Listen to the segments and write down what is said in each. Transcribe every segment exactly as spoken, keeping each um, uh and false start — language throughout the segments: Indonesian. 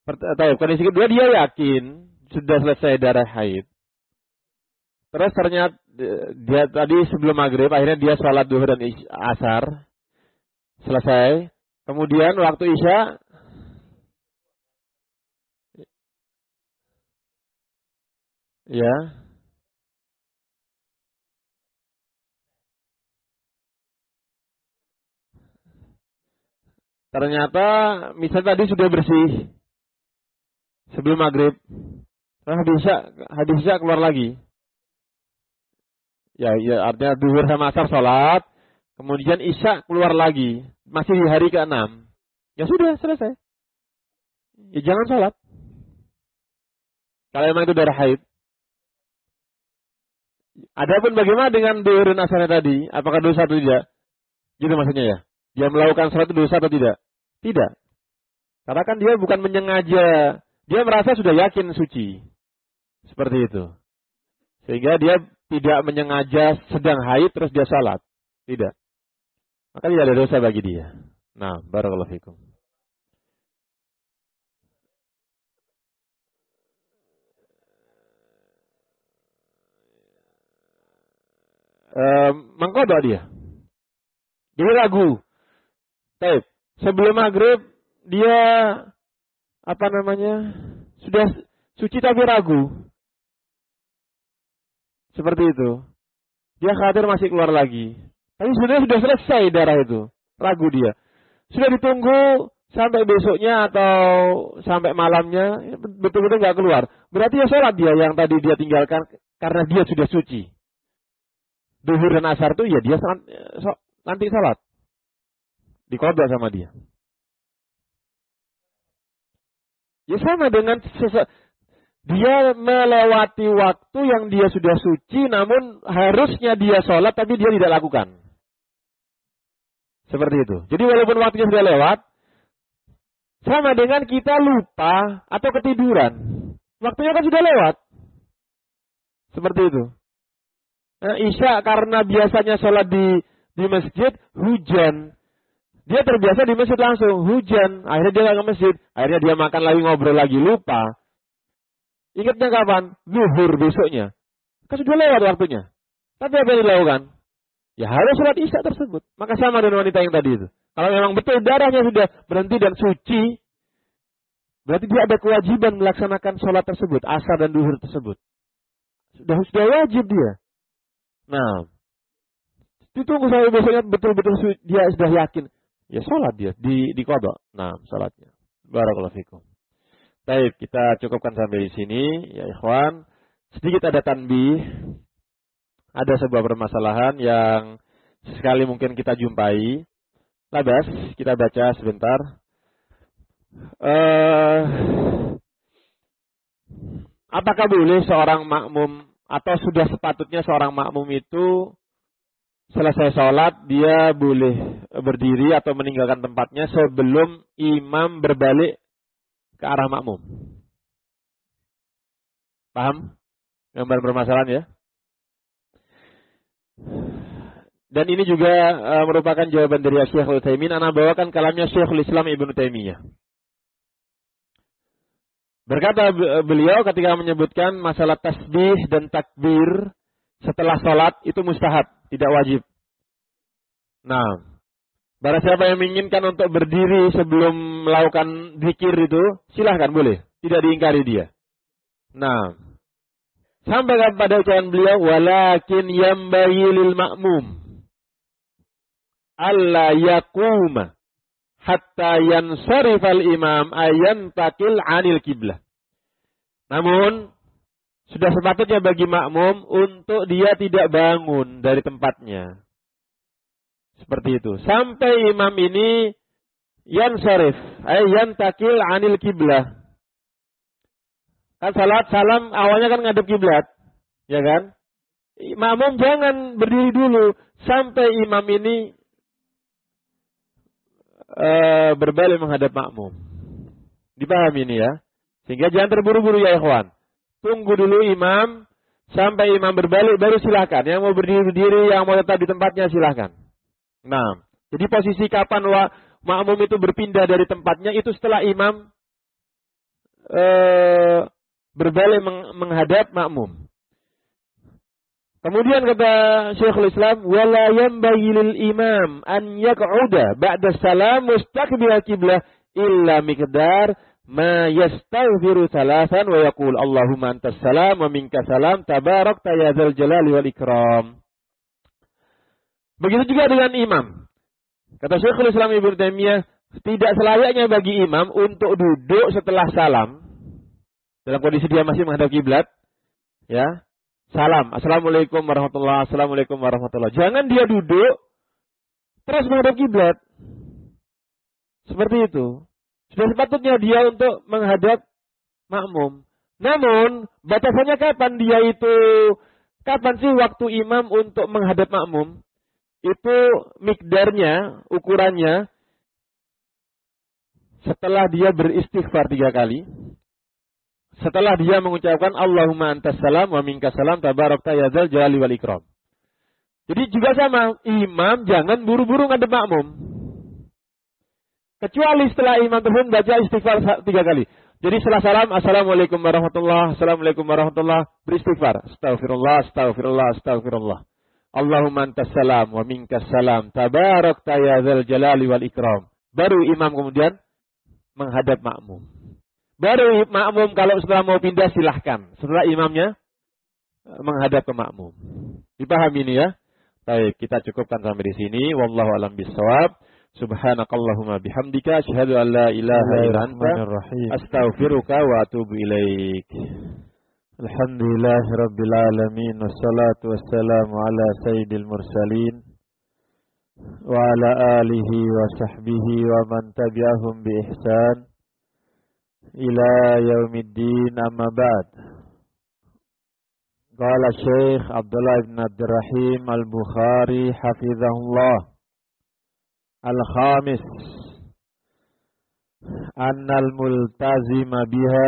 Tahu, kondisi kedua dia yakin sudah selesai darah haid. Terus ternyata dia tadi sebelum maghrib akhirnya dia sholat duhur dan asar selesai. Kemudian waktu isya ya ternyata misalnya tadi sudah bersih sebelum maghrib. Nah, habis isya, habis isya keluar lagi. Ya, ya artinya duhur sama asar sholat, kemudian isya keluar lagi, masih di hari keenam. Ya sudah selesai. Ya jangan sholat. Kalau memang itu darah haid. Adapun bagaimana dengan duhur dan asarnya tadi? Apakah dosa atau tidak? Gitu maksudnya ya. Dia melakukan sholat itu dosa atau tidak? Tidak. Karena kan dia bukan menyengaja. Dia merasa sudah yakin suci. Seperti itu. Sehingga dia tidak menyengaja sedang haid terus dia sholat. Tidak. Maka tidak ada dosa bagi dia. Nah, barakallahu fikum. Um, mengkodok dia. Jadi ragu. Baik. Sebelum maghrib dia apa namanya sudah suci tapi ragu. Seperti itu. Dia khawatir masih keluar lagi. Tapi sebenarnya sudah selesai darah itu. Ragu dia. Sudah ditunggu sampai besoknya atau sampai malamnya betul-betul nggak keluar. Berarti ya sholat dia yang tadi dia tinggalkan karena dia sudah suci. Duhur dan asar itu ya dia nanti sholat. Diqadha sama dia. Ya sama dengan sesa- dia melewati waktu yang dia sudah suci namun harusnya dia sholat tapi dia tidak lakukan. Seperti itu. Jadi walaupun waktunya sudah lewat, sama dengan kita lupa atau ketiduran. Waktunya kan sudah lewat. Seperti itu. Nah, Isya karena biasanya sholat di di masjid, hujan. Dia terbiasa di masjid langsung, hujan. Akhirnya dia nggak ke masjid. Akhirnya dia makan lagi, ngobrol lagi, lupa. Ingatnya kapan? Zuhur besoknya. Kan sudah lewat waktunya. Tapi apa yang dilakukan? Ya harus sholat Isya tersebut. Maka sama dengan wanita yang tadi itu. Kalau memang betul darahnya sudah berhenti dan suci, berarti dia ada kewajiban melaksanakan sholat tersebut, asar dan duhur tersebut. Sudah sudah wajib dia. Nah, ditunggu sampai besoknya betul-betul dia sudah yakin. Ya sholat dia di di qadha. Nah, sholatnya. Barakallahu fikum. Baik, kita cukupkan sampai di sini ya ikhwan. Sedikit ada tanbih. Ada sebuah permasalahan yang sekali mungkin kita jumpai. Labas, kita baca sebentar. Uh, apakah boleh seorang makmum atau sudah sepatutnya seorang makmum itu selesai sholat dia boleh berdiri atau meninggalkan tempatnya sebelum imam berbalik ke arah makmum? Paham gambar permasalahan ya? Dan ini juga uh, merupakan jawaban dari Syekhul Utsaimin. Ana bawakan kalamnya Syekhul Islam Ibnu Taimiyah. Berkata beliau ketika menyebutkan masalah tasbih dan takbir setelah sholat itu mustahab, tidak wajib. Nah, barang siapa yang menginginkan untuk berdiri sebelum melakukan zikir itu, silahkan boleh, tidak diingkari dia. Nah, sampai pada ucapan beliau, walakin yambaghi lil ma'mum alla yaquma hatta yansarifal imam ayan takil anil kiblah. Namun sudah sepatutnya bagi makmum untuk dia tidak bangun dari tempatnya. Seperti itu. Sampai imam ini yansarif, ayan takil anil kiblah. Kan salat salam awalnya kan ngadep kiblat, ya kan? Makmum jangan berdiri dulu sampai imam ini Uh, berbalik menghadap makmum. Dipahami ini ya. Sehingga jangan terburu-buru ya ikhwan. Tunggu dulu imam sampai imam berbalik baru silakan. Yang mau berdiri-berdiri, yang mau tetap di tempatnya silakan. Nah, jadi posisi kapan wa, makmum itu berpindah dari tempatnya itu setelah imam uh, berbalik meng- menghadap makmum. Kemudian kata Syekhul Islam, wala yanbaghi lil imam an yaq'uda ba'da salam mustaqbil qiblah illa miqdar ma yastaghfiru thalathan wa yaqul Allahumma antas salam wa minkas salam tabarakta ya dzal jalali wal ikram. Begitu juga dengan imam. Kata Syekhul Islam Ibnu Taimiyah, tidak selayaknya bagi imam untuk duduk setelah salam dalam kondisi dia masih menghadap kiblat, ya. Salam, assalamualaikum warahmatullah, assalamualaikum warahmatullah. Jangan dia duduk terus menghadap kiblat. Seperti itu. Sudah sepatutnya dia untuk menghadap makmum. Namun, batasannya kapan dia itu, kapan sih waktu imam untuk menghadap makmum? Itu mikdarnya, ukurannya, setelah dia beristighfar tiga kali. Setelah dia mengucapkan Allahumma antas salam wa minkas salam tabarakta ya dzal jalali wal ikram. Jadi juga sama, imam jangan buru-buru ngadep makmum. Kecuali setelah imam tersebut baca istighfar tiga kali. Jadi setelah salam, assalamualaikum warahmatullah, assalamualaikum warahmatullah, beristighfar. Astaghfirullah, astaghfirullah, astaghfirullah. Allahumma antas salam wa minkas salam tabarakta ya dzal jalali wal ikram. Baru imam kemudian menghadap makmum. Baru makmum kalau setelah mau pindah silahkan. Setelah imamnya menghadap ke makmum. Dipahami ini ya? Baik, kita cukupkan sampai di sini. Wallahu a'lam bishawab. Subhanakallahumma bihamdika asyhadu an la ilaha illa anta astaghfiruka wa atubu ilaik. Alhamdulillahirabbil alamin wassalatu wassalamu ala sayyidil mursalin wa ala alihi wa sahbihi wa man tabi'ahum bi ihsan ila yaumiddin amma ba'd. Qala Syekh Abdullah bin Abdurrahim Al-Bukhari hafizahullah al-khamis annal multazima biha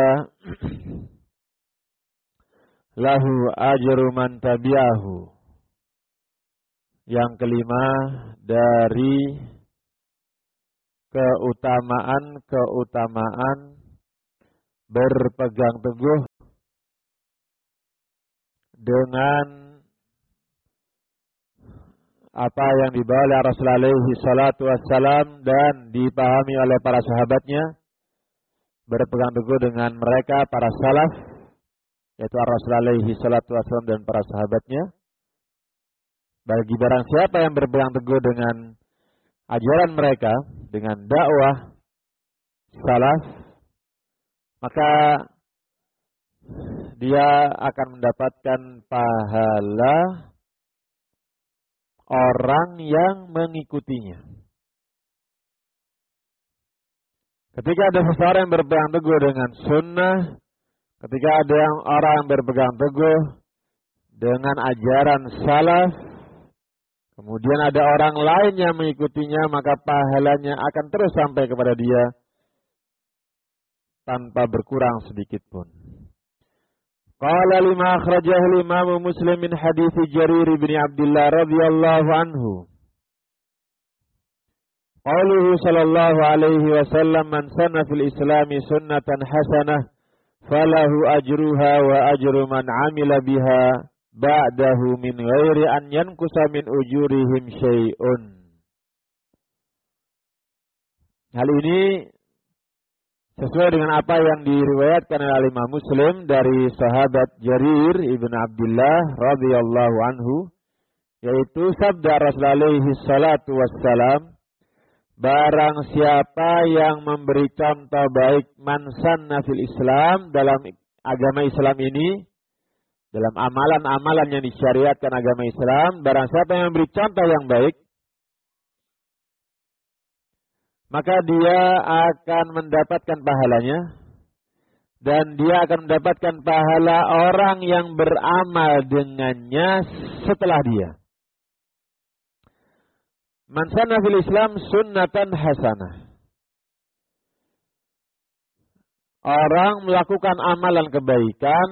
lahu ajru man tabi'ahu. Yang kelima dari keutamaan-keutamaan berpegang teguh dengan apa yang dibawa oleh Rasulullah alaihi salatu wassalam dan dipahami oleh para sahabatnya, berpegang teguh dengan mereka para salaf, yaitu Rasulullah alaihi salatu wassalam dan para sahabatnya. Bagi barang siapa yang berpegang teguh dengan ajaran mereka, dengan dakwah salaf, maka dia akan mendapatkan pahala orang yang mengikutinya. Ketika ada seseorang yang berpegang teguh dengan sunnah, ketika ada yang orang yang berpegang teguh dengan ajaran salaf, kemudian ada orang lain yang mengikutinya, maka pahalanya akan terus sampai kepada dia tanpa berkurang sedikit pun. Qala lima akhrajahu al-Imam Muslim min hadits Jarir bin Abdullah radhiyallahu anhu. Qauluhu sallallahu alaihi wasallam man sanna fil Islami sunnatan hasanah falahu ajruha wa ajru man amila biha ba'dahu min ghairi an yankusa min ujurihim syai'un. Hal ini sesuai dengan apa yang diriwayatkan oleh Imam Muslim dari sahabat Jarir ibn Abdullah radhiyallahu anhu, yaitu sabda Rasulullah alaihi salatu wassalam, barang siapa yang memberi contoh baik man sanna fil Islam, dalam agama Islam ini, dalam amalan-amalan yang disyariatkan agama Islam, barang siapa yang memberi contoh yang baik, maka dia akan mendapatkan pahalanya, dan dia akan mendapatkan pahala orang yang beramal dengannya setelah dia. Man sanna fil Islam sunnatan hasanah. Orang melakukan amalan kebaikan,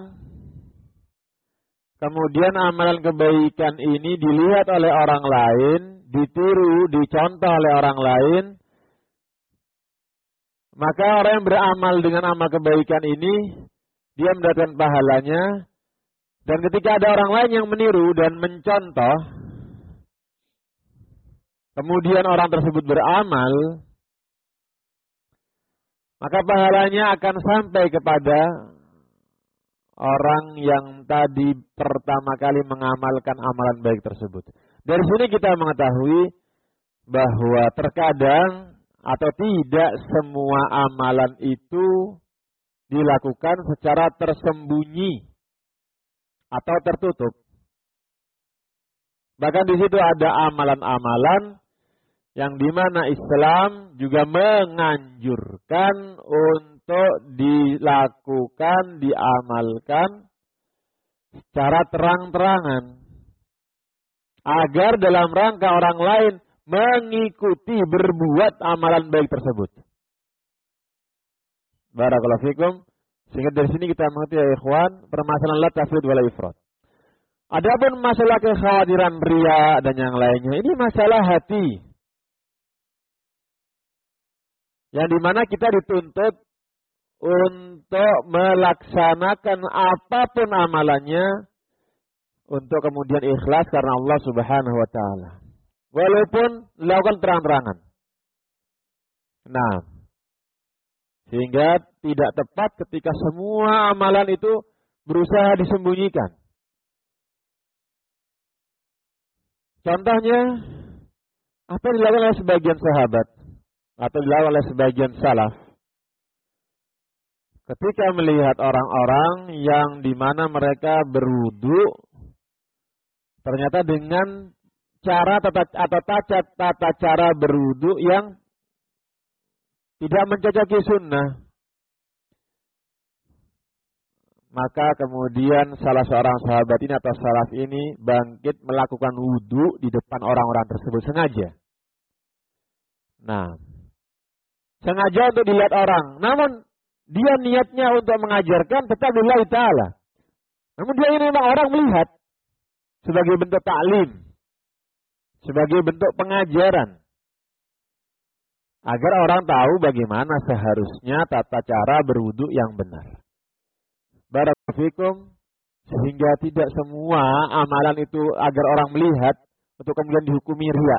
kemudian amalan kebaikan ini dilihat oleh orang lain, ditiru, dicontoh oleh orang lain, Maka orang yang beramal dengan amal kebaikan ini, dia mendapatkan pahalanya. Dan ketika ada orang lain yang meniru dan mencontoh, kemudian orang tersebut beramal, maka pahalanya akan sampai kepada orang yang tadi pertama kali mengamalkan amalan baik tersebut. Dari sini kita mengetahui bahwa terkadang atau tidak semua amalan itu dilakukan secara tersembunyi atau tertutup. Bahkan di situ ada amalan-amalan yang dimana Islam juga menganjurkan untuk dilakukan, diamalkan secara terang-terangan. Agar dalam rangka orang lain mengikuti berbuat amalan baik tersebut. Barakallahu fikum. Sehingga dari sini kita mengerti ya ikhwan, permasalahan la tafrid wala ifrat. Adapun masalah kekhawatiran riya dan yang lainnya, ini masalah hati. Yang dimana kita dituntut untuk melaksanakan apapun amalannya untuk kemudian ikhlas karena Allah Subhanahu wa taala. Walaupun dilakukan terang-terangan. Nah, sehingga tidak tepat ketika semua amalan itu berusaha disembunyikan. Contohnya, apa yang dilakukan oleh sebagian sahabat atau dilakukan oleh sebagian salaf ketika melihat orang-orang yang dimana mereka berwudu ternyata dengan cara tata, atau tata, tata cara berwudu yang tidak mencocoki sunnah. Maka kemudian salah seorang sahabat ini atau salaf ini bangkit melakukan wudu di depan orang-orang tersebut sengaja. Nah, sengaja untuk dilihat orang. Namun dia niatnya untuk mengajarkan tetap lillahi ta'ala. Namun dia ini memang orang melihat sebagai bentuk taklim, sebagai bentuk pengajaran. Agar orang tahu bagaimana seharusnya tata cara berwudu yang benar. Barakallahu fikum, sehingga tidak semua amalan itu agar orang melihat untuk kemudian dihukumi riya.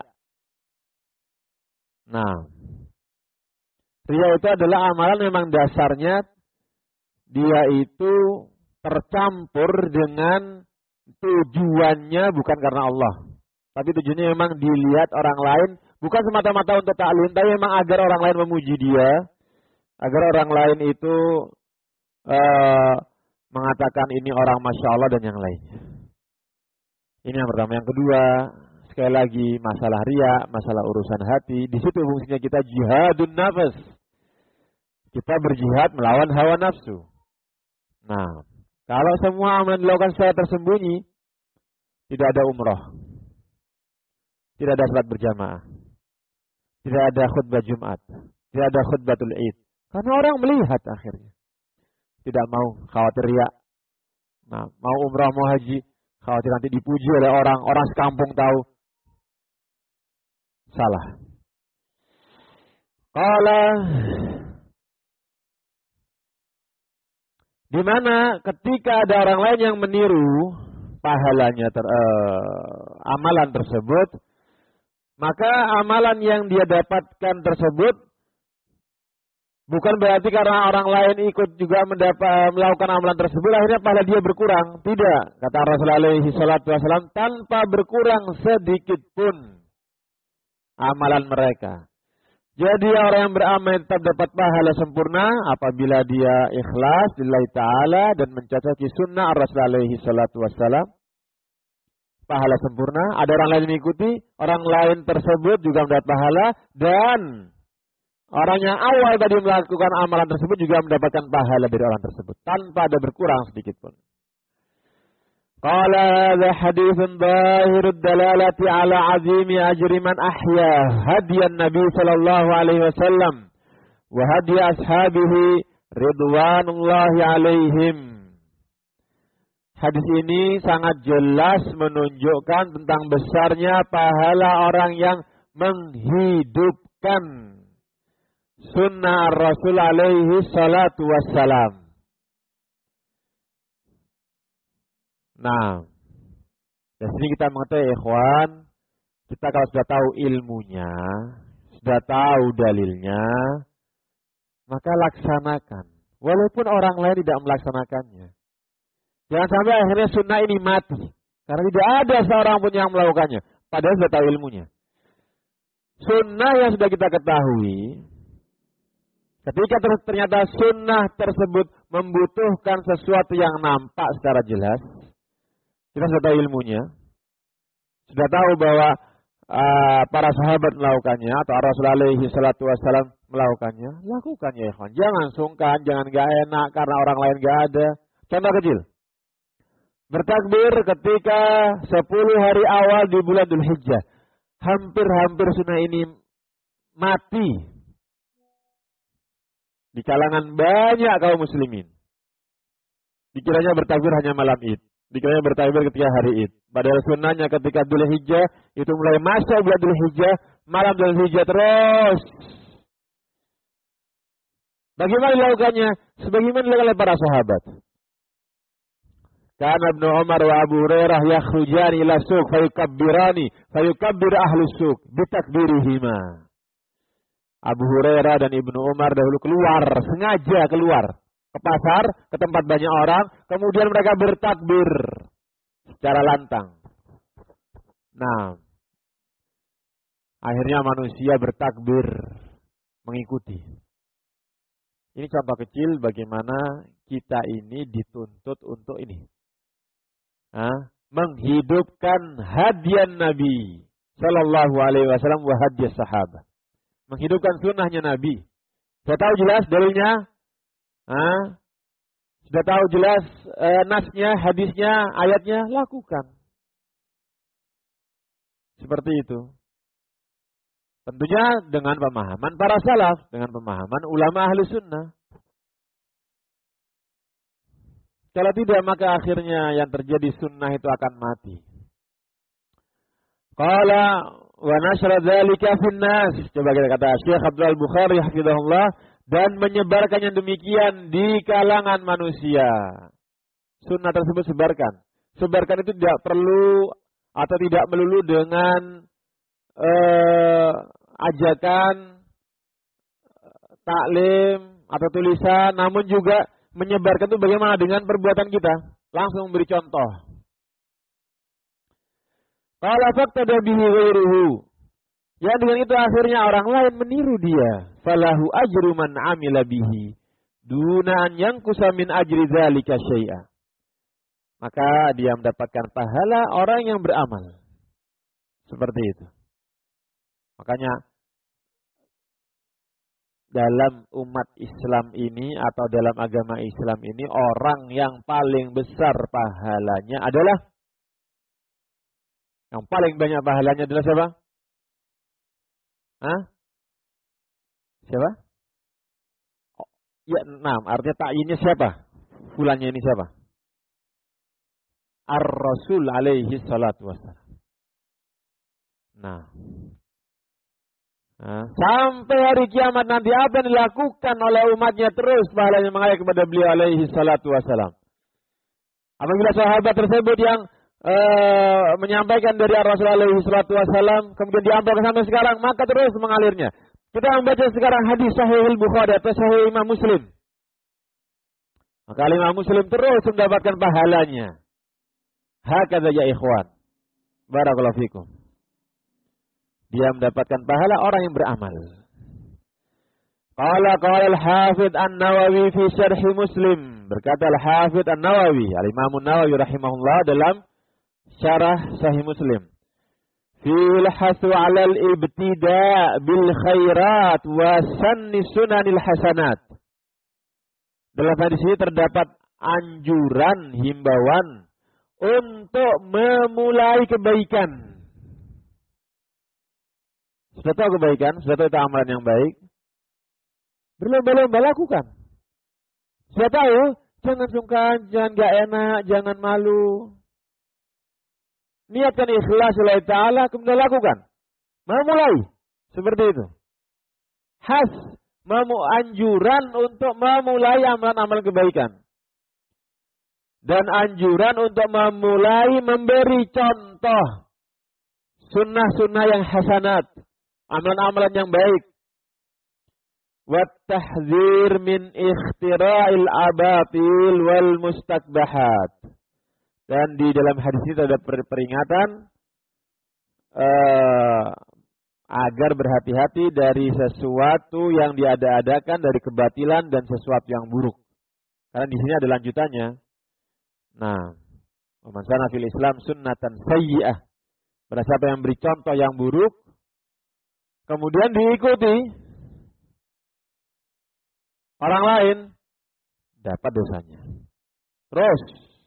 Nah, riya itu adalah amalan memang dasarnya dia itu tercampur dengan tujuannya bukan karena Allah. Tapi tujuannya memang dilihat orang lain, bukan semata-mata untuk taklim, tapi memang agar orang lain memuji dia, agar orang lain itu uh, mengatakan ini orang Masya Allah dan yang lainnya. Ini yang pertama. Yang kedua, sekali lagi masalah riya, masalah urusan hati. Di situ fungsinya kita jihadun nafas. Kita berjihad melawan hawa nafsu. Nah, kalau semua amalan dilakukan secara tersembunyi, tidak ada umrah, tidak ada salat berjamaah, tidak ada khutbah Jumat, tidak ada khutbatul Id. Karena orang melihat akhirnya. Tidak mau, khawatir riya. Nah, mau umrah, mau haji, khawatir nanti dipuji oleh orang, orang sekampung tahu. Salah. Qala, di mana ketika ada orang lain yang meniru pahalanya ter, uh, amalan tersebut, maka amalan yang dia dapatkan tersebut bukan berarti karena orang lain ikut juga mendapat, melakukan amalan tersebut akhirnya pahala dia berkurang. Tidak, kata Rasulullah alaihi salatu wasallam, tanpa berkurang sedikit pun amalan mereka. Jadi orang yang beramal tetap dapat pahala sempurna apabila dia ikhlas lillahi ta'ala dan mencocoki sunnah Rasulullah alaihi salatu wasallam. Pahala sempurna, ada orang lain mengikuti, orang lain tersebut juga mendapat pahala, dan orang yang awal tadi melakukan amalan tersebut juga mendapatkan pahala dari orang tersebut tanpa ada berkurang sedikit pun. Qala hadza haditsun zahirud dalalati ala azimi ajri man ahya hadiyan Nabi sallallahu alaihi wasallam wa hadiy ashabihi ridwanullahi alaihim. Hadis ini sangat jelas menunjukkan tentang besarnya pahala orang yang menghidupkan sunnah Rasul alaihi salatu wassalam. Nah, dari sini kita mengetahui ikhwan, kita kalau sudah tahu ilmunya, sudah tahu dalilnya, maka laksanakan. Walaupun orang lain tidak melaksanakannya. Jangan sampai akhirnya sunnah ini mati. Karena tidak ada seorang pun yang melakukannya. Padahal sudah tahu ilmunya. Sunnah yang sudah kita ketahui, ketika ternyata sunnah tersebut membutuhkan sesuatu yang nampak secara jelas, kita sudah tahu ilmunya, sudah tahu bahwa uh, para sahabat melakukannya atau Rasulullah alaihi salatu wassalam melakukannya, lakukan ya ikhwan. Jangan sungkan, jangan gak enak karena orang lain gak ada. Contoh kecil. Bertakbir ketika sepuluh hari awal di bulan Dzulhijjah. Hampir-hampir sunnah ini mati di kalangan banyak kaum muslimin. Dikiranya bertakbir hanya malam Id. Dikiranya bertakbir ketika hari Id. Padahal sunnahnya ketika Dzulhijjah itu mulai masuk bulan Dzulhijjah, malam Dzulhijjah terus. Bagaimana dilakukannya? Sebagaimana dilakukan oleh para sahabat. Kana Ibnu Umar wa Abu Hurairah yakhrujani ila suq fayukabbirani fayukabbir ahlus suq bitakbirihima. Abu Hurairah dan Ibnu Umar dahulu keluar, sengaja keluar ke pasar, ke tempat banyak orang, kemudian mereka bertakbir secara lantang. Nah, akhirnya manusia bertakbir mengikuti. Ini contoh kecil bagaimana kita ini dituntut untuk ini. Hah? Menghidupkan hadian Nabi Sallallahu Alaihi Wasallam wa hadiyah sahabat. Menghidupkan sunnahnya Nabi. Sudah tahu jelas dalilnya? Hah? Sudah tahu jelas eh, nasnya, hadisnya, ayatnya? Lakukan. Seperti itu. Tentunya dengan pemahaman para salaf, dengan pemahaman ulama ahli sunnah. Kalau tidak, maka akhirnya yang terjadi sunnah itu akan mati. Qala wa nashra dzalika fin nas. Coba kita kata Syekh Abdul Bukhari hafizahullah, dan menyebarkannya demikian di kalangan manusia. Sunnah tersebut sebarkan. Sebarkan itu tidak perlu atau tidak melulu dengan eh, ajakan taklim atau tulisan, namun juga menyebarkan itu bagaimana dengan perbuatan kita. Langsung memberi contoh. Qala faqtada bihi ghairuhu. Ya, dengan itu akhirnya orang lain meniru dia. Falahu ajru man amila bihi duna an yanqusa min ajri dzalika syai'a. Maka dia mendapatkan pahala orang yang beramal. Seperti itu. Makanya dalam umat Islam ini atau dalam agama Islam ini, orang yang paling besar pahalanya adalah, yang paling banyak pahalanya adalah siapa? Hah? Siapa? Oh, ya, enam. Artinya takyinnya siapa? Fulannya ini siapa? Ar-Rasul alaihi salatu wassalam. Nah. Nah, sampai hari kiamat nanti apa yang dilakukan oleh umatnya terus pahalanya mengalir kepada beliau alaihi salatu wassalam. Apabila sahabat tersebut yang uh, menyampaikan dari Rasulullah alaihi salatu wassalam kemudian diampilkan sampai sekarang, maka terus mengalirnya. Kita membaca sekarang hadis Sahih Bukhari atau Sahih Imam Muslim. Maka Imam Muslim terus mendapatkan pahalanya. Hakadha ya ikhwan. Barakallahu fikum. Dia mendapatkan pahala orang yang beramal. Qala qala al-Hafidz An-Nawawi fi Syarh Muslim. Berkata al-Hafidz An-Nawawi, Al-Imam An-Nawawi rahimahullah dalam Syarah Sahih Muslim. Fil hasu 'ala al-ibtida' bil khairat wa sanni sunanil hasanat. Dalam hadis ini terdapat anjuran, himbauan untuk memulai kebaikan. Sudah tahu kebaikan, sudah tahu itu amalan yang baik, berlomba-lomba lakukan. Sudah tahu, jangan sungkan, jangan gak enak, jangan malu. Niatkan ikhlas lillahi ta'ala, kemudian lakukan. Mau mulai, seperti itu. Has, memu anjuran untuk memulai amalan-amalan kebaikan. Dan anjuran untuk memulai memberi contoh sunnah-sunnah yang hasanat, amalan-amalan yang baik. Wat-tahdzir min ikhtira'il abatil wal mustakbahat. Dan di dalam hadis ini ada peringatan uh, agar berhati-hati dari sesuatu yang diada-adakan dari kebatilan dan sesuatu yang buruk. Karena di sini ada lanjutannya. Nah, man sana fil Islam sunnatan sayyi'ah. Pada siapa yang beri contoh yang buruk, kemudian diikuti orang lain, dapat dosanya. Terus,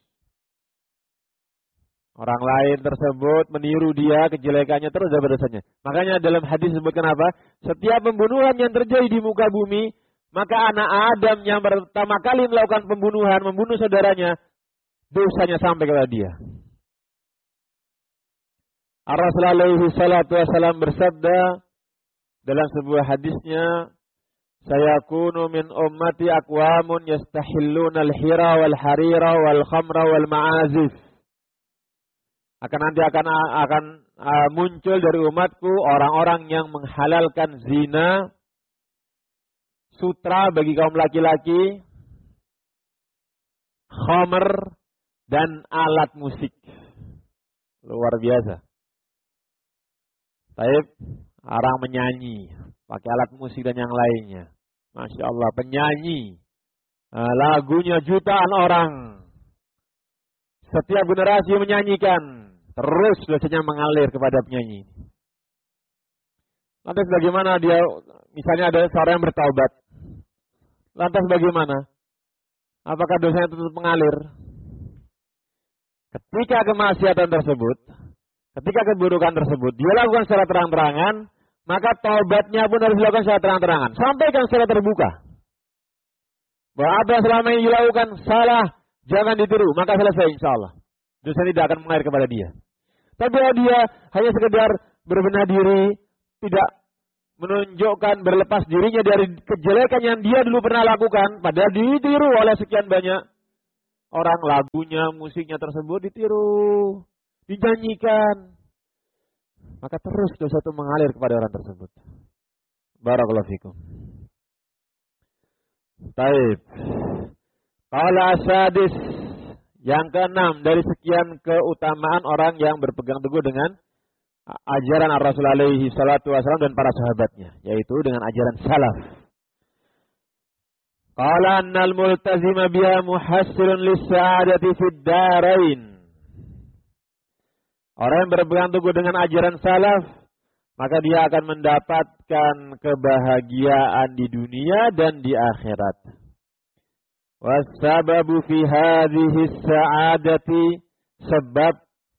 orang lain tersebut meniru dia kejelekannya, terus dapat dosanya. Makanya dalam hadis disebutkan apa? Setiap pembunuhan yang terjadi di muka bumi, maka anak Adam yang pertama kali melakukan pembunuhan, membunuh saudaranya, dosanya sampai kepada dia. Rasulullah alaihi salatu wasallam bersabda dalam sebuah hadisnya, sayakunu min ummati aqwamun yastahilluna al-hira wal harira wal khamra wal ma'azif. Akan nanti akan akan uh, muncul dari umatku orang-orang yang menghalalkan zina, sutra bagi kaum laki-laki, khamr, dan alat musik. Luar biasa. Taib, orang menyanyi, pakai alat musik dan yang lainnya. Masya Allah, penyanyi. Nah, lagunya jutaan orang. Setiap generasi menyanyikan. Terus dosanya mengalir kepada penyanyi. Lantas bagaimana dia, misalnya ada seorang yang bertaubat. Lantas bagaimana? Apakah dosanya tetap mengalir? Ketika kemaksiatan tersebut, ketika keburukan tersebut dia lakukan secara terang-terangan, maka taubatnya pun harus dilakukan secara terang-terangan. Sampaikan secara terbuka bahwa apa yang selama ini dilakukan salah, jangan ditiru, maka selesai insya Allah. Dosa tidak akan mengalir kepada dia. Tapi kalau dia hanya sekedar berbenah diri, tidak menunjukkan berlepas dirinya dari kejelekan yang dia dulu pernah lakukan, padahal ditiru oleh sekian banyak orang, lagunya, musiknya tersebut ditiru, dinyanyikan, maka terus dosa itu mengalir kepada orang tersebut. Barakallahu fikum. Taib. Qala asadis, yang keenam dari sekian keutamaan orang yang berpegang teguh dengan ajaran Rasul alaihi salatu wasallam dan para sahabatnya, yaitu dengan ajaran salaf. Qala annal multazima biha muhassilun lis-sa'adati fid darain. Orang yang berpegang teguh dengan ajaran salaf, maka dia akan mendapatkan kebahagiaan di dunia dan di akhirat. Wassababu fi hadhihi as-sa'adati, sebab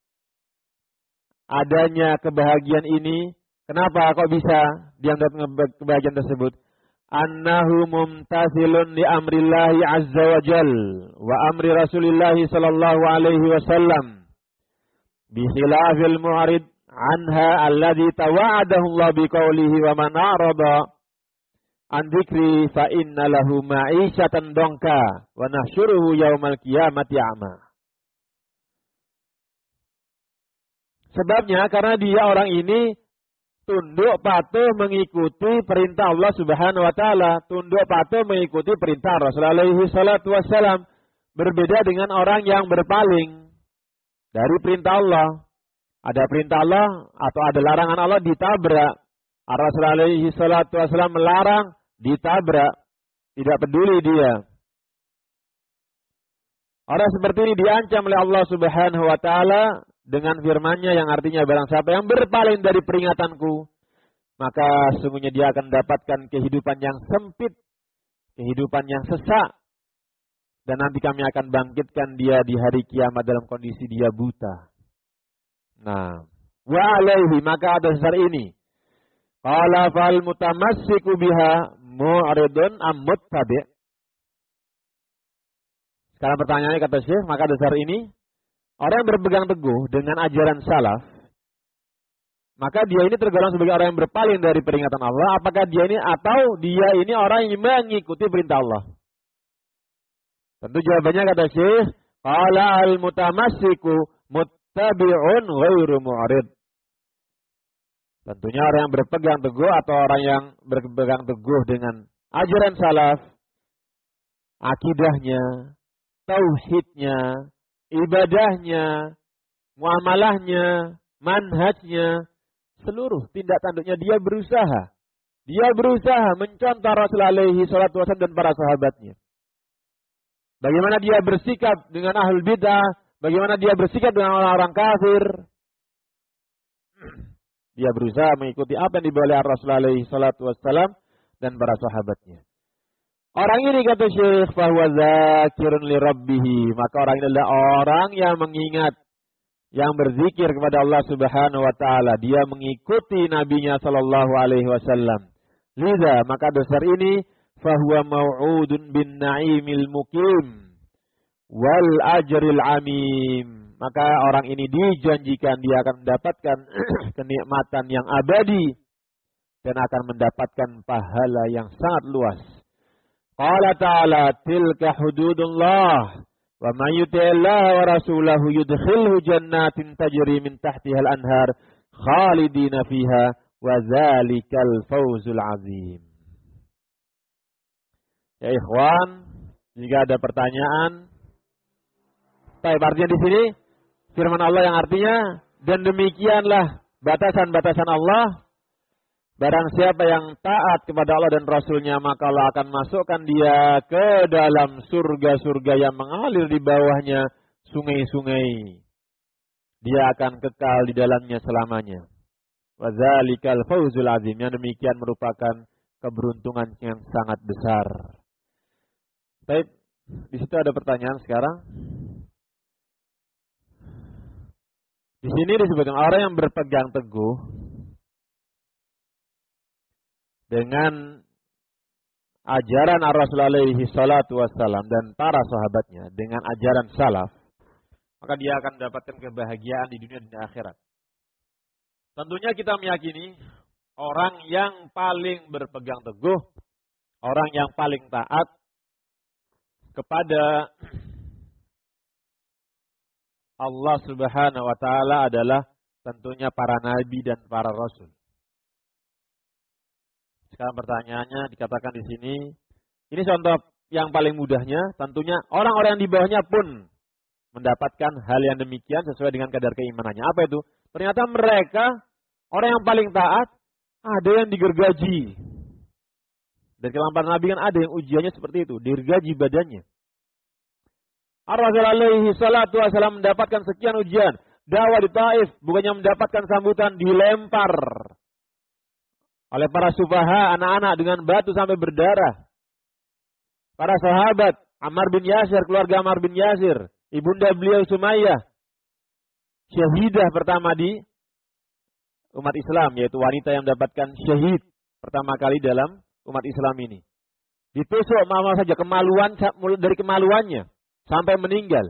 adanya kebahagiaan ini, kenapa kok bisa dia mendapatkan kebahagiaan tersebut? Annahu mumtathilun li amrillahi azza wa jal wa amri rasulillahi sallallahu alaihi wasallam bi khilafil mu'rid anha alladhi tawa'adahu Allah biqaulihi wa man a'rada an dzikri fa inna lahu ma'isyatan donka wa nahsyuruhu yaumal qiyamati a'ma. Sebabnya karena dia orang ini tunduk patuh mengikuti perintah Allah Subhanahu wa taala, tunduk patuh mengikuti perintah Rasulullah alaihi salatu wasallam, berbeda dengan orang yang berpaling dari perintah Allah. Ada perintah Allah atau ada larangan Allah, ditabrak. Rasulullah alaihi salatu wasallam melarang, ditabrak, tidak peduli dia. Orang seperti ini diancam oleh Allah Subhanahu wa taala dengan firman-Nya yang artinya barang siapa yang berpaling dari peringatanku, maka sesungguhnya dia akan mendapatkan kehidupan yang sempit, kehidupan yang sesak, dan nanti kami akan bangkitkan dia di hari kiamat dalam kondisi dia buta. Nah, wa alaihi, maka atas dasar ini, qala fal mutamassiku biha mu'ridun am muttabi'. Sekarang pertanyaannya kata Syekh, maka dasar ini orang yang berpegang teguh dengan ajaran salaf, maka dia ini tergolong sebagai orang yang berpaling dari peringatan Allah. Apakah dia ini atau dia ini orang yang mengikuti perintah Allah? Tentu jawabannya kata Syekh, qala al-mutamassiku muttabi'un ghairu mu'rid. Tentunya orang yang berpegang teguh atau orang yang berpegang teguh dengan ajaran salaf, akidahnya, tauhidnya, ibadahnya, muamalahnya, manhajnya, seluruh tindak tanduknya dia berusaha. Dia berusaha mencontoh Rasul alaihi salatu wasallam dan para sahabatnya. Bagaimana dia bersikap dengan ahlul bidah, bagaimana dia bersikap dengan orang-orang kafir. Dia berusaha mengikuti apa yang dibawa oleh Rasul alaihi salatu wasallam dan para sahabatnya. Orang ini kata Syekh, fahuwa zakirun li rabbih, maka orang ini adalah orang yang mengingat, yang berzikir kepada Allah Subhanahu wa taala. Dia mengikuti nabinya sallallahu alaihi wasallam. Liza, maka dasar ini fahuwa mau'udun bin na'imil mukim wal ajril amim. Maka orang ini dijanjikan dia akan mendapatkan kenikmatan yang abadi dan akan mendapatkan pahala yang sangat luas. Qala ta'ala tilka hududullah wa may yuti'illah wa rasulahu yudkhilhu jannatin tajri min tahtiha al-anhar khalidina fiha wa dzalikal fawzul azim. Ya ikhwan, jika ada pertanyaan, baik, artinya di sini firman Allah yang artinya, dan demikianlah batasan-batasan Allah. Barang siapa yang taat kepada Allah dan Rasulnya, maka Allah akan masukkan dia ke dalam surga-surga yang mengalir di bawahnya sungai-sungai. Dia akan kekal di dalamnya selamanya. Wa dzalikal fawzul azim. Yang demikian merupakan keberuntungan yang sangat besar. Baik, di situ ada pertanyaan sekarang. Di sini disebutkan orang yang berpegang teguh dengan ajaran Rasul alaihi salatu wassalam dan para sahabatnya, dengan ajaran salaf, maka dia akan mendapatkan kebahagiaan di dunia dan akhirat. Tentunya kita meyakini orang yang paling berpegang teguh, orang yang paling taat kepada Allah Subhanahu wa taala adalah tentunya para nabi dan para rasul. Sekarang pertanyaannya dikatakan di sini, ini contoh yang paling mudahnya, tentunya orang-orang yang di bawahnya pun mendapatkan hal yang demikian sesuai dengan kadar keimanannya. Apa itu? Ternyata mereka, orang yang paling taat, ada yang digergaji. Dan kalangan para nabi kan ada yang ujiannya seperti itu, digergaji badannya. Ar-Rasul alaihi salatu wasallam mendapatkan sekian ujian. Dakwah di Taif bukannya mendapatkan sambutan, dilempar oleh para sufaha anak-anak dengan batu sampai berdarah. Para sahabat Ammar bin Yasir, keluarga Ammar bin Yasir, ibunda beliau Sumayyah, syahidah pertama di umat Islam, yaitu wanita yang mendapatkan syahid pertama kali dalam umat Islam ini. Ditusuk mama saja, kemaluan dari kemaluannya sampai meninggal.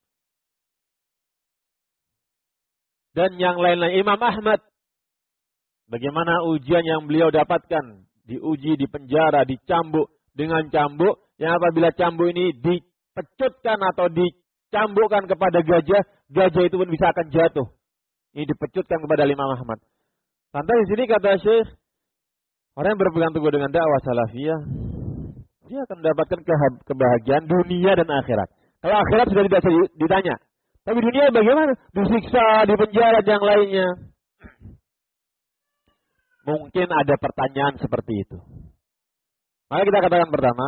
Dan yang lain-lain, Imam Ahmad, bagaimana ujian yang beliau dapatkan, diuji di penjara, dicambuk dengan cambuk, yang apabila cambuk ini dipecutkan atau dicambukkan kepada gajah, gajah itu pun bisa akan jatuh. Ini dipecutkan kepada Imam Ahmad. Lantas di sini kata Syekh, orang yang berpegang teguh dengan dakwah salafiyah, dia akan mendapatkan kebahagiaan dunia dan akhirat. Kalau akhirat sudah tidak ditanya. Tapi dunia bagaimana? Disiksa, di penjara, dan yang lainnya. Mungkin ada pertanyaan seperti itu. Maka kita katakan pertama,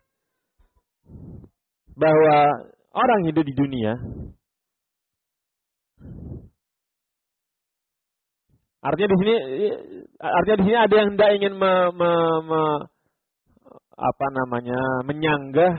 bahwa orang hidup di dunia, artinya di sini, artinya di sini ada yang tidak ingin me, me, me, apa namanya, menyanggah.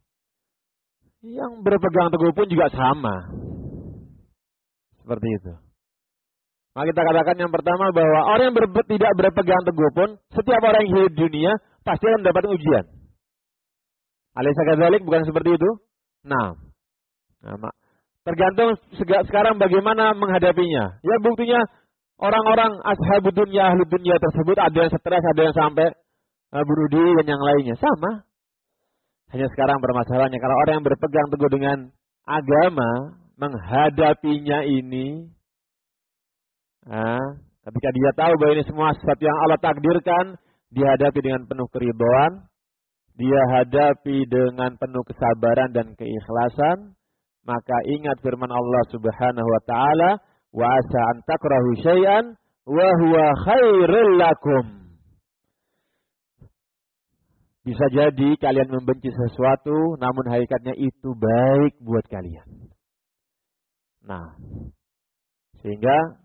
Yang berpegang teguh pun juga sama. Seperti itu. Maka kita katakan yang pertama bahwa orang yang ber, tidak berpegang teguh pun, setiap orang yang hidup di dunia pasti akan mendapatkan ujian. Alaysa kadzalik, bukan seperti itu? Nah, nah tergantung sekarang bagaimana menghadapinya. Ya buktinya orang-orang ashabud dunya, ahlu dunya tersebut ada yang stres, ada yang sampai uh, bunuh diri dan yang lainnya. Sama. Hanya sekarang permasalahannya kalau orang yang berpegang teguh dengan agama menghadapinya ini, nah, ketika dia tahu bahwa ini semua sesuatu yang Allah takdirkan, dihadapi dengan penuh keridhaan, dia hadapi dengan penuh kesabaran dan keikhlasan, maka ingat firman Allah Subhanahu wa taala, wa asa an takrahu syai'an wa huwa khairul lakum. Bisa jadi kalian membenci sesuatu, namun hakikatnya itu baik buat kalian. Nah, sehingga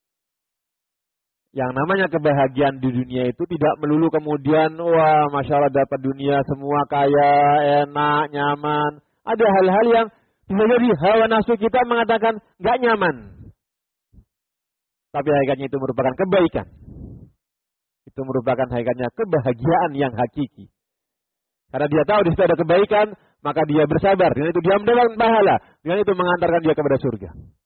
yang namanya kebahagiaan di dunia itu tidak melulu kemudian, wah Masya Allah dapat dunia semua kaya, enak, nyaman. Ada hal-hal yang bisa jadi hawa nafsu kita mengatakan gak nyaman. Tapi hakikatnya itu merupakan kebaikan. Itu merupakan hakikatnya kebahagiaan yang hakiki. Karena dia tahu di situ ada kebaikan, maka dia bersabar. Dengan itu dia mendapatkan pahala. Dengan itu mengantarkan dia kepada surga.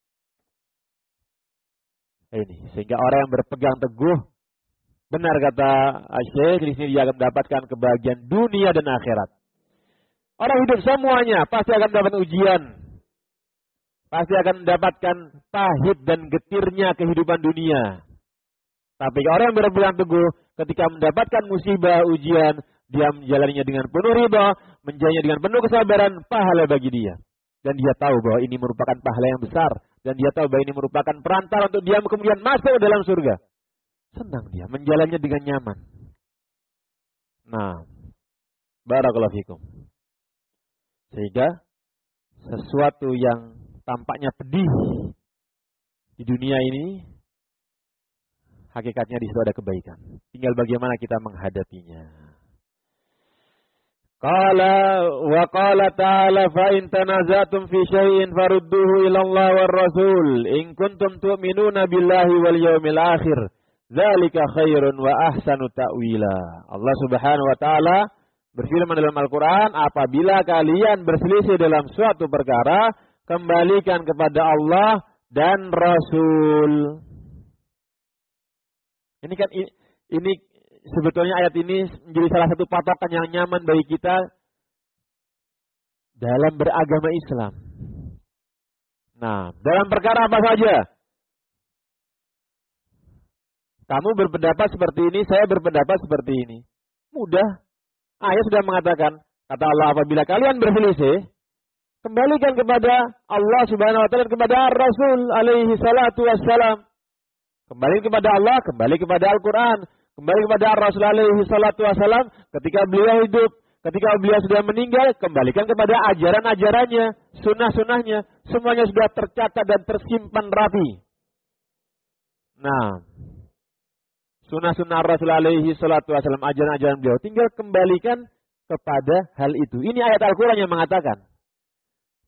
Ini, sehingga orang yang berpegang teguh, benar kata Syekh, di sini dia akan mendapatkan kebahagiaan dunia dan akhirat. Orang hidup semuanya pasti akan mendapat ujian. Pasti akan mendapatkan pahit dan getirnya kehidupan dunia. Tapi orang yang berpegang teguh, ketika mendapatkan musibah, ujian, dia menjalaninya dengan penuh ridha, menjalaninya dengan penuh kesabaran, pahala bagi dia. Dan dia tahu bahwa ini merupakan pahala yang besar. Dan dia tahu bahwa ini merupakan perantara untuk dia kemudian masuk ke dalam surga. Senang dia, menjalannya dengan nyaman. Nah, barakallahu fikum. Sehingga sesuatu yang tampaknya pedih di dunia ini, hakikatnya di situ ada kebaikan. Tinggal bagaimana kita menghadapinya. Qala wa qala ta'ala fa in tanazatum fi syai'in farudduhu ila Allah war Rasul in kuntum tu'minuna billahi wal yawmil akhir dzalika khairun wa ahsanu ta'wila. Allah Subhanahu wa taala berfirman dalam Al-Qur'an, apabila kalian berselisih dalam suatu perkara, kembalikan kepada Allah dan Rasul. Ini kan ini, ini sebetulnya ayat ini menjadi salah satu patokan yang nyaman bagi kita dalam beragama Islam. Nah, dalam perkara apa saja? Kamu berpendapat seperti ini, saya berpendapat seperti ini. Mudah. Ayat sudah mengatakan, kata Allah, apabila kalian berselisih, kembalikan kepada Allah Subhanahu wa taala dan kepada Rasul alaihi salatu wassalam. Kembali kepada Allah, kembali kepada Al-Qur'an. Kembali kepada Rasul alaihi salatu wassalam ketika beliau hidup, ketika beliau sudah meninggal, kembalikan kepada ajaran-ajarannya, sunnah-sunnahnya, semuanya sudah tercatat dan tersimpan rapi. Nah, sunnah-sunnah Rasul alaihi salatu wassalam, ajaran-ajaran beliau, tinggal kembalikan kepada hal itu. Ini ayat Al-Quran yang mengatakan.